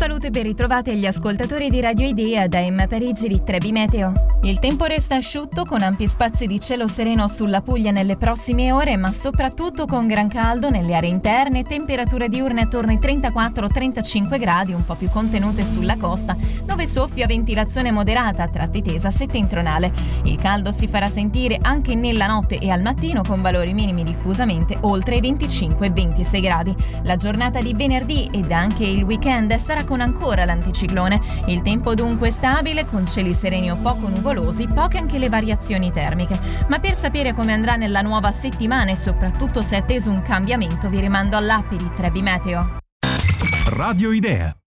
saluto e ben ritrovati agli ascoltatori di Radio Idea da Emma Parigi di Trebi Meteo. Il tempo resta asciutto con ampi spazi di cielo sereno sulla Puglia nelle prossime ore, ma soprattutto con gran caldo nelle aree interne, temperature diurne attorno ai 34-35 gradi, un po' più contenute sulla costa, dove soffia ventilazione moderata a tratti tesa settentrionale. Il caldo si farà sentire anche nella notte e al mattino con valori minimi diffusamente oltre i 25-26 gradi. La giornata di venerdì ed anche il weekend sarà con ancora l'anticiclone. Il tempo dunque stabile, con cieli sereni o poco nuvolosi, poche anche le variazioni termiche. Ma per sapere come andrà nella nuova settimana e soprattutto se è atteso un cambiamento, vi rimando all'app di Trebi Meteo. Radio Idea.